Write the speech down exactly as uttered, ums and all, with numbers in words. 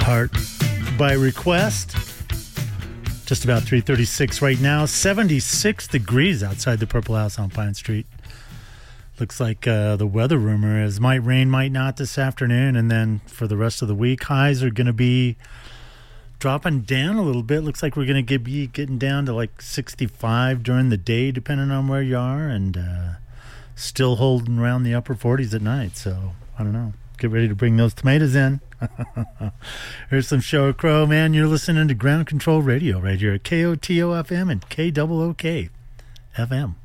Heart by request. Just about three thirty-six right now. seventy-six degrees outside the Purple House on Pine Street. Looks like uh, the weather rumor is might rain, might not this afternoon. And then for the rest of the week, highs are going to be dropping down a little bit. Looks like we're going to be getting down to like sixty-five during the day, depending on where you are. And uh, still holding around the upper forties at night. So, I don't know. Get ready to bring those tomatoes in. Here's some Sheryl Crow, man. You're listening to Ground Control Radio right here at K O T O F M and K O O K F M.